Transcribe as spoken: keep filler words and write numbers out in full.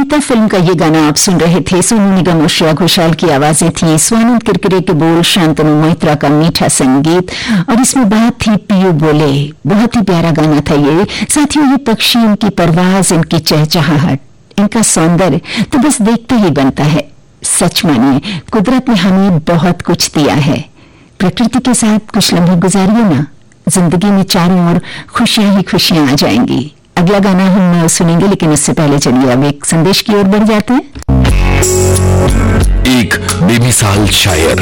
Gita film का ये गाना आप सुन रहे थे। सोनू निगम और श्रेया घोषाल की आवाजें थी, स्वानंद किरकिरे के बोल, शांतनु मैत्रा का मीठा संगीत और इसमें बात थी पीयू बोले। बहुत ही प्यारा गाना था ये। साथियों, ये पक्षी, इनकी परवाज, इनकी चहचहाहट, इनका सौंदर्य तो बस देखते ही बनता है। सच मानिए, कुदरत ने हमें बहुत कुछ दिया है। प्रकृति के साथ कुछ लम्हे गुजारिए ना, जिंदगी में चारों ओर खुशियां ही खुशियां आ जाएंगी। अगला गाना हम सुनेंगे, लेकिन उससे पहले चलिए अब एक संदेश की ओर बढ़ जाते हैं। एक बेमिसाल शायर